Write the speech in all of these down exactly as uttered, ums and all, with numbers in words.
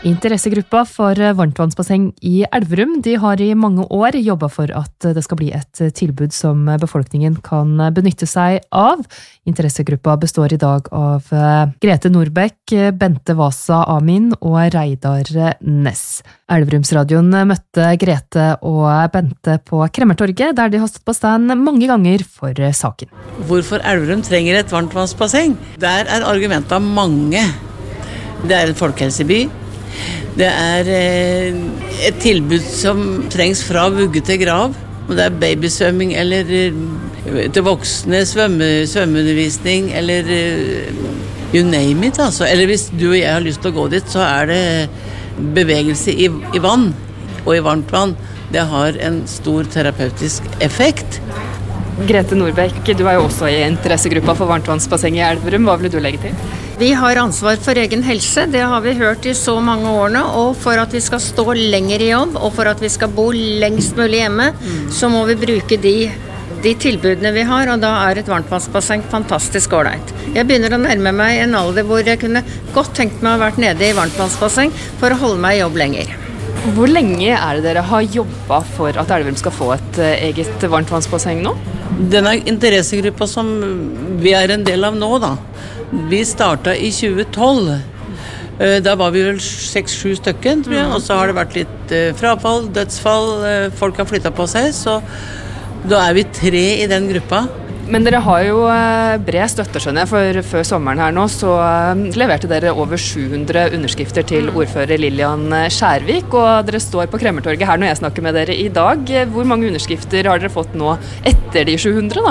Interessegruppa for varmtvannsbasseng i Elverum, de har i mange år jobbet for at det skal bli et tilbud som befolkningen kan benytte seg av. Interessegruppa består i dag av Grete Nordbekk, Bente Vasa Amin og Reidar Ness. Elverumsradioen møtte Grete og Bente på Kremmertorget, der de har stått på stand mange ganger for saken. Hvorfor Elverum trenger et varmtvannsbasseng? Der er argumentet mange. Det er en folkehelseby. Det er eh, et tilbud som trengs fra vugge til grav. Og det er babysvømming eller eh, til voksne svømme, svømmeundervisning eller eh, you name it, altså. Eller hvis du og jeg har lyst til å gå dit, så er det bevegelse i, i vann og i varmt vann. Det har en stor terapeutisk effekt. Grete Nordbekk, du er jo også i interessegruppa for varmtvannsbasseng i Elverum. Hva vil du legge til? Vi har ansvar for egen helse, det har vi hørt i så mange årene, og for at vi skal stå lenger i jobb, og for at vi skal bo lengst mulig hjemme, mm. så må vi bruke de, de tilbudene vi har, og da er et varmtvannsbasseng fantastisk ålreit. Jeg begynner å nærme meg en alder hvor jeg kunne godt tenkt meg å ha vært nede i varmtvannsbasseng for å holde meg i jobb lenger. Hvor lenge er det dere har jobbet for at Elverum skal få et eget varmtvannsbasseng nå? Denne interessegruppa som vi er en del av nå da, vi startet i tjue tolv. Da var vi vel seks-sju stykker, tror jeg, og så har det vært litt frafall, dødsfall, folk har flyttet på seg, så da er vi tre i den gruppa. Men dere har jo bred støtte, skjønner jeg, for før sommeren her nå så leverte dere over sju hundre underskrifter til ordfører Lillian Skjærvik, og dere står på Kremmertorget her når jeg snakker med dere i dag. Hvor mange underskrifter har dere fått nå etter de sju hundre da?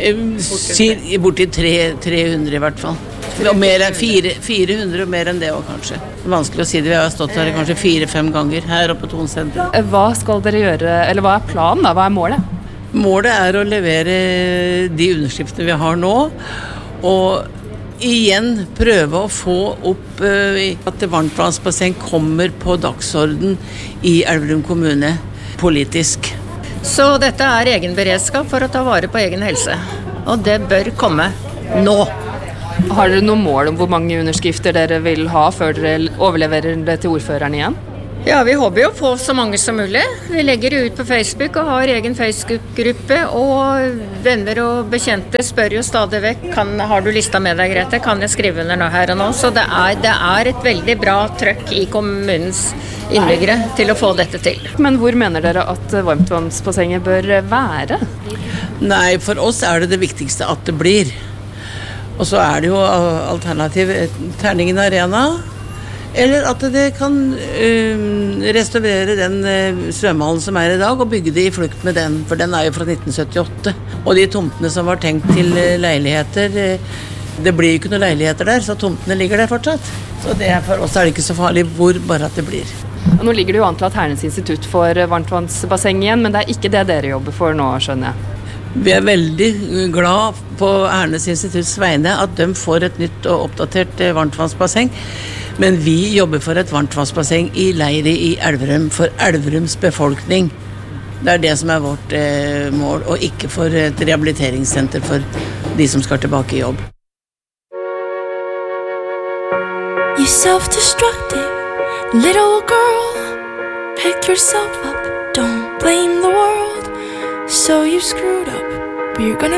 Borti tre hundre i hvert fall. Og mer enn fire hundre og mer enn det også kanskje. Vanskelig å si det, vi har stått her kanskje fire-fem ganger her oppe på Tonsenteret. Hva skal dere gjøre, eller hva er planen da? Hva er målet? Målet er å levere de underskriftene vi har nå, og igjen prøve å få opp uh, at varmtvannsbasseng kommer på dagsorden i Elverum kommune politisk. Så dette er egen beredskap for å ta vare på egen helse, og det bør komme nå. Har dere noen mål om hvor mange underskrifter dere vil ha før dere overleverer det til ordføreren igjen? Ja, vi håper jo å få så mange som mulig. Vi legger det ut på Facebook og har egen Facebook-gruppe, og venner og bekjente spør jo stadig vekk, kan, har du lista med deg, Grete? Kan jeg skrive under nå her og nå? Så det er, det er et veldig bra trøkk i kommunens innbyggere til å få dette til. Men hvor mener dere at varmtvannsbassenget bør være? Nei, for oss er det det viktigste at det blir. Og så er det jo alternativ Terningen Arena, eller at det kan uh, restaurere den uh, svømmehallen som er i dag, og bygge det i flukt med den, for den er jo fra nitten syttiåtte. Og de tomtene som var tenkt til uh, leiligheter, uh, det blir jo ikke noen leiligheter der, så tomtene ligger der fortsatt. Så det er, for oss er det ikke så farlig hvor, bare at det blir. Nå ligger det jo an til at Hernes institutt for varmtvannsbasseng igjen, men det er ikke det dere jobber for nå, skjønner jeg. Vi er veldig glad på Hernes institutts vegne at de får et nytt og oppdatert uh, varmtvannsbasseng. Men vi jobber for et varmtvannsbasseng i Leiri i Elverum, for Elverums befolkning. Det er det som er vårt eh, mål, og ikke for et rehabiliteringssenter for de som skal tilbake i jobb. You self-destructive, little girl. Pick yourself up, don't blame the world. So you screwed up, but you're gonna